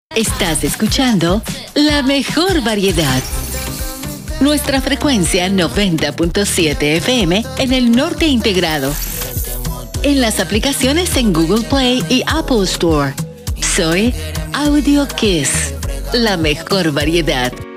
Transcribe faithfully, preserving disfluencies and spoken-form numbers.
Estás escuchando la mejor variedad. Nuestra frecuencia noventa punto siete F M en el norte integrado. En las aplicaciones en Google Play y Apple Store. Soy Audio Kiss, la mejor variedad.